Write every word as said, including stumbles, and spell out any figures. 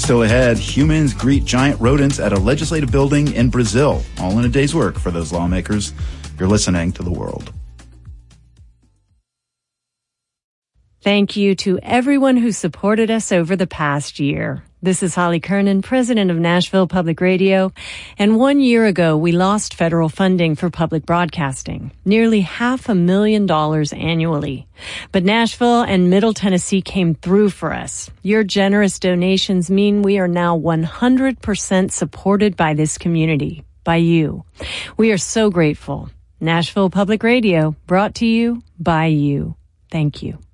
Still ahead, humans greet giant rodents at a legislative building in Brazil. All in a day's work for those lawmakers. You're listening to The World. Thank you to everyone who supported us over the past year. This is Holly Kernan, president of Nashville Public Radio. And one year ago, we lost federal funding for public broadcasting, nearly half a million dollars annually. But Nashville and Middle Tennessee came through for us. Your generous donations mean we are now one hundred percent supported by this community, by you. We are so grateful. Nashville Public Radio, brought to you by you. Thank you.